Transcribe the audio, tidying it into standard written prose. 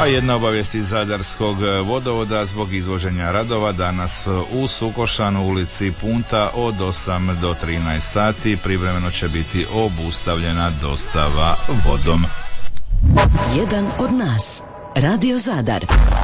A jedna obavijest iz Zadarskog vodovoda: zbog izvođenja radova danas u Sukošanu, ulici Punta, od 8 do 13 sati privremeno će biti obustavljena dostava vodom. Jedan od nas, Radio Zadar.